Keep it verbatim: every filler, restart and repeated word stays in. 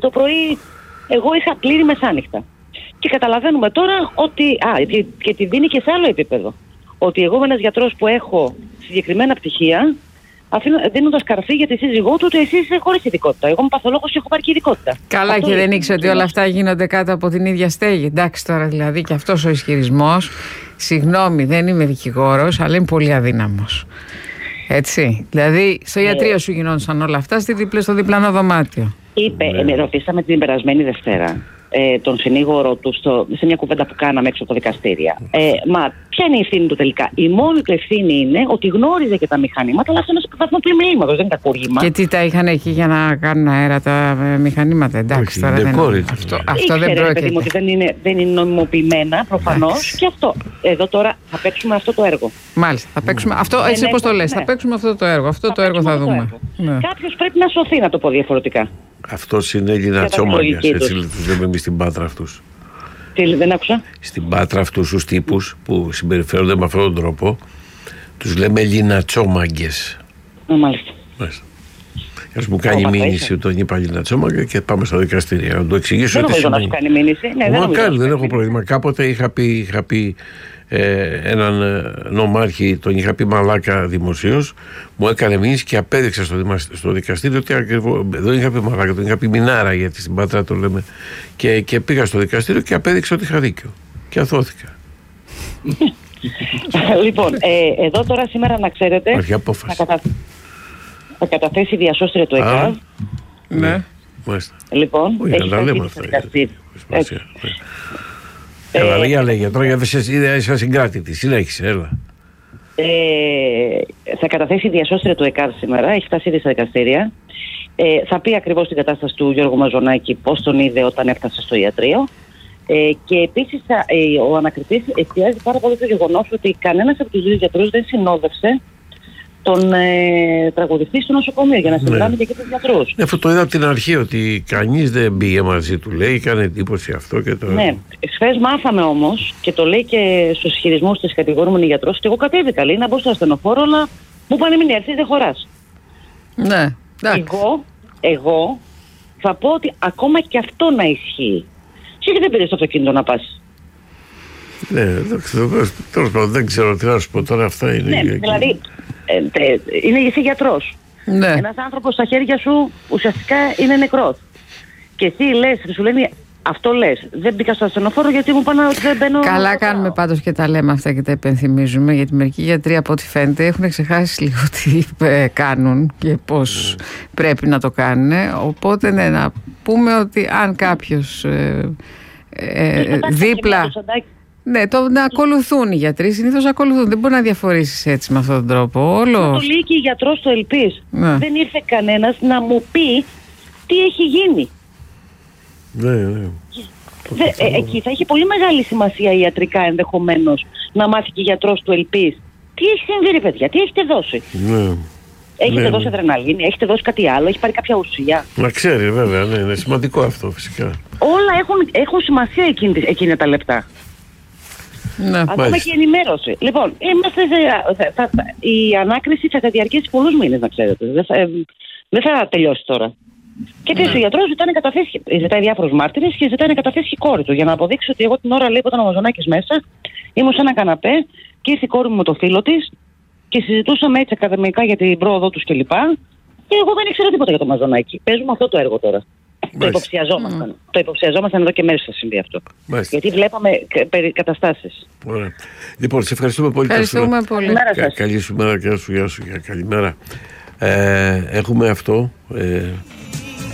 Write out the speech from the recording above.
το πρωί εγώ είχα πλήρη μεσάνυχτα. Και καταλαβαίνουμε τώρα ότι, α, και, και τη δίνει και σε άλλο επίπεδο. Ότι εγώ είμαι ένας γιατρός που έχω συγκεκριμένα πτυχία, δίνοντας καρφί για τη σύζυγό του ότι εσύ είσαι χωρίς ειδικότητα. Εγώ είμαι παθολόγος και έχω πάρει και ειδικότητα. Καλά, αυτό και δεν ήξερα ότι όλα αυτά γίνονται κάτω από την ίδια στέγη. Εντάξει τώρα δηλαδή και αυτός ο ισχυρισμός, συγγνώμη, δεν είμαι δικηγόρος, αλλά είμαι πολύ αδύναμος. Έτσι. Δηλαδή στο ιατρείο ε... σου γινόντουσαν όλα αυτά στη διπλέ, στο διπλανό δωμάτιο. Είπε, ναι. με ρωτήσαμε την περασμένη Δευτέρα ε, τον συνήγορο του στο, σε μια κουβέντα που κάναμε έξω από το δικαστήρια. Ε, μα ποια είναι η ευθύνη του τελικά? Η μόνη του ευθύνη είναι ότι γνώριζε και τα μηχανήματα, αλλά αυτό είναι σε βαθμό του ημιλήματος, δεν είναι τα κούρημα. Και τι τα είχαν εκεί για να κάνουν αέρα τα μηχανήματα? Εντάξει, τώρα δεν είναι. Αυτό, αυτό δεν πρόκειται. Παιδί μου, ότι δεν είναι, δεν είναι νομιμοποιημένα προφανώς. Και αυτό. Εδώ τώρα θα παίξουμε αυτό το έργο. Μάλιστα. Θα παίξουμε αυτό, εσύ πώς το λες? Θα παίξουμε αυτό το έργο. Αυτό το έργο θα δούμε. Κάποιος πρέπει να σωθεί, να το πω διαφορετικά. Αυτός είναι Έλληνα τσόμαγκας, έτσι τους λέμε εμείς στην Πάτρα αυτούς. Τι, δεν άκουσα. Στην Πάτρα αυτούς τους τύπους που συμπεριφέρονται με αυτόν τον τρόπο, τους λέμε Έλληνα τσόμαγκες. Μάλιστα. Μάλιστα. Ας μου κάνει μήνυση ότι τον είπα Έλληνα τσόμαγκα και πάμε στο δικαστήριο. Να το εξηγήσω. Δεν νομίζω να σου κάνει μήνυση. Ναι, δεν, κάνει, δεν έχω πρόβλημα. Κάποτε είχα πει, είχα πει ε, έναν νομάρχη, τον είχα πει μαλάκα δημοσίως, μου έκανε μήνυση και απέδειξα στο, στο δικαστήριο ότι ακριβώς, δεν είχα πει μαλάκα, τον είχα πει μινάρα, γιατί στην Πάτρα το λέμε, και, και πήγα στο δικαστήριο και απέδειξα ότι είχα δίκιο και αθώθηκα. Λοιπόν, ε, εδώ τώρα σήμερα να ξέρετε θα, κατα... θα καταθέσει διασώστρια του ΕΚΑΒ. Ναι, μάλιστα. Λοιπόν, όχι, έχει καταθέσει στο δικαστήριο. Έλα, για λέγε τώρα, γιατί είσαι συγκράτητη. Συνέχισε, έλα. Ε, θα καταθέσει διασώστρια του ΕΚΑΒ σήμερα, έχει φτάσει ήδη στα δικαστήρια. Ε, θα πει ακριβώς την κατάσταση του Γιώργου Μαζονάκη, πώς τον είδε όταν έφτασε στο ιατρείο. Ε, και επίσης θα, ε, ο ανακριτής εστιάζει πάρα πολύ στο γεγονός ότι κανένας από τους δύο γιατρούς δεν συνόδευσε τον ε, τραγουδιστή στο νοσοκομείο για να συνδράμει ναι. και τους γιατρούς. Ναι, αυτό το είδα από την αρχή, ότι κανείς δεν πήγε μαζί του, λέει, έκανε εντύπωση αυτό και το... Ναι, χθες μάθαμε όμως, και το λέει και στους ισχυρισμούς της κατηγορούμενη γιατρός, ότι εγώ κατέβηκα, λέει, να μπω στο ασθενοφόρο, αλλά μου πάνε μην έρθεις, δεν χωράς. Ναι, εγώ, εγώ θα πω ότι ακόμα και αυτό να ισχύει. Και δεν πήρες το αυτοκίνητο να πας. Ναι, δεν ξέρω τι να σου πω τώρα, αυτά είναι. Ναι, δηλαδή, ε, ε, είναι εσύ γιατρός. Ναι. Ένας άνθρωπος στα χέρια σου ουσιαστικά είναι νεκρός. Και εσύ λες, σου λένε αυτό λες. Δεν μπήκα στο ασθενοφόρο γιατί μου πάνε ότι δεν μπαίνω. Καλά κάνουμε πάντως και τα λέμε αυτά και τα υπενθυμίζουμε, γιατί μερικοί γιατροί από ό,τι φαίνεται έχουν ξεχάσει λίγο τι ε, κάνουν και πώς mm. πρέπει να το κάνουν. Οπότε ναι, να πούμε ότι αν κάποιος ε, ε, δίπλα... Ναι, το να ακολουθούν οι γιατροί, συνήθως ακολουθούν. Δεν μπορεί να διαφορήσεις έτσι με αυτόν τον τρόπο. Όλο... Το λέει και η γιατρός στο Ελπίς. Ναι. Δεν ήρθε κανένας να μου πει τι έχει γίνει. Ναι, ναι. Δε, ε, εκεί θα έχει πολύ μεγάλη σημασία ιατρικά ενδεχομένως να μάθει και η γιατρός του Ελπίς. Τι έχει συμβεί, ρε παιδιά, τι έχετε δώσει. Ναι. Έχετε ναι, δώσει ναι. αδρεναλίνη, έχετε δώσει κάτι άλλο, έχει πάρει κάποια ουσία. Να ξέρει, βέβαια, ναι, είναι σημαντικό αυτό φυσικά. Όλα έχουν, έχουν σημασία εκείνη, εκείνα τα λεπτά. Ναι, ακόμα μάλιστα. Και η ενημέρωση. Λοιπόν, είμαστε σε, θα, θα, η ανάκριση θα διαρκέσει πολλούς μήνες, να ξέρετε. Δεν θα, ε, δεν θα τελειώσει τώρα. Και επίσης ναι. ο γιατρός ζητάει να καταθέσει, ζητάει διάφορους μάρτυρες και ζητάει να καταθέσει η κόρη του για να αποδείξει ότι εγώ την ώρα λέει που ήταν ο Μαζονάκης μέσα, ήμουν σε ένα καναπέ και ήρθε η κόρη μου με το φίλο της και συζητούσαμε έτσι ακαδημαϊκά για την πρόοδό τους κλπ. Και εγώ δεν ήξερα τίποτα για το Μαζονάκη. Παίζουμε αυτό το έργο τώρα. Μάλιστα. Το υποψιαζόμασταν. Mm. Το υποψιαζόμασταν εδώ και μέρες θα συμβεί αυτό. Μάλιστα. Γιατί βλέπαμε περί καταστάσεις. Ωραία. Λοιπόν, σε ευχαριστούμε πολύ. Ευχαριστούμε πολύ. Καλημέρα σας. Καλή σου μέρα, γεια σου, γεια σου, καλημέρα. Ε, έχουμε αυτό. Ε,